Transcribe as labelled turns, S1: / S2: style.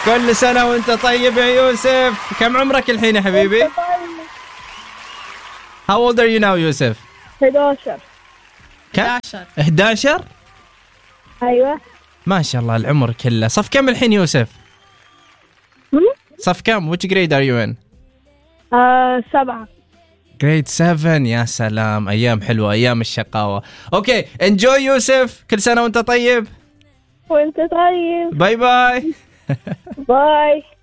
S1: كل سنة وانت طيب يا يوسف. كم عمرك الحين يا حبيبي؟ How old are you now يوسف؟
S2: 11.
S1: كم؟ 11؟
S2: أيوة.
S1: ما شاء الله العمر كله. صف كم الحين يوسف؟ صف كم؟ Which grade are you in؟
S2: 7.
S1: grade 7. يا سلام، أيام حلوة، أيام الشقاوة. أوكي enjoy يوسف، كل سنة وانت طيب.
S2: وانت طيب.
S1: باي باي.
S2: باي.